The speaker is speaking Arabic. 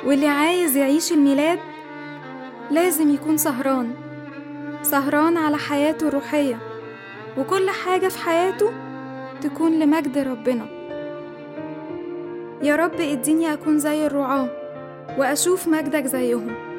واللي عايز يعيش الميلاد لازم يكون سهران على حياته الروحية، وكل حاجة في حياته تكون لمجد ربنا. يا رب اديني أكون زي الرعاة وأشوف مجدك زيهم.